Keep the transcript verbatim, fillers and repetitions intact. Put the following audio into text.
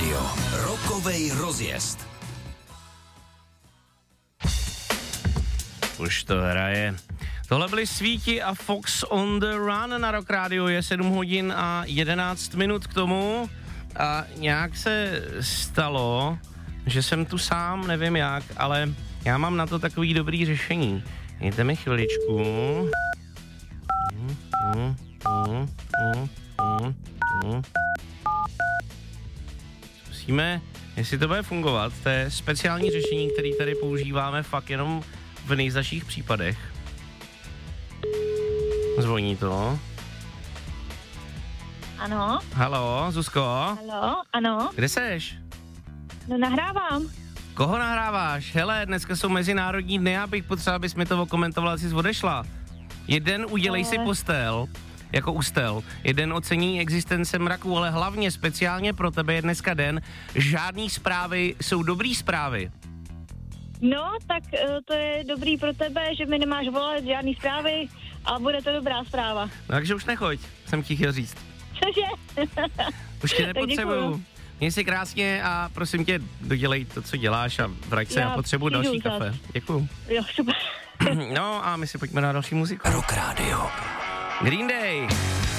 Rádio. Rokovej rozjezd. Už to hraje. Tohle byli Svíti a Fox on the Run na Rock Radio. Je sedm hodin a jedenáct minut k tomu. A nějak se stalo, že jsem tu sám, nevím jak, ale já mám na to takový dobrý řešení. Dejte mi chviličku. Mm, mm, mm, mm, mm, mm. Zkusíme, jestli to bude fungovat. To je speciální řešení, který tady používáme fakt jenom v nejzaších případech. Zvoní to. Ano. Haló, Zuzko? Haló, ano. Kde seš? No nahrávám. Koho nahráváš? Hele, dneska jsou mezinárodní dny, já bych potřeba, abys mi to okomentovala, jsi odešla. Jeden udělej si postel, jako ustel. Jeden ocení existence mraku, ale hlavně speciálně pro tebe je dneska den. Žádný zprávy jsou dobrý zprávy. No, tak to je dobrý pro tebe, že mi nemáš volat žádný zprávy, ale bude to dobrá zpráva. No, takže už nechoď, jsem ti chtěl říct. Cože? Už tě nepotřebuju. Měj si krásně a prosím tě, dodělej to, co děláš a vrať se, já potřebuju další zas. Kafe. Děkuju. Jo, super. No a my si pojďme na další muziku. Rock Radio. Green Day.